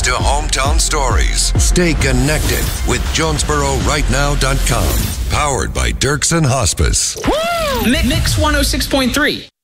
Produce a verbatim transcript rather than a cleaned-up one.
to Hometown Stories. Stay connected with Jonesboro Right Now dot com. Powered by Dirksen Hospice. Mix one oh six point three.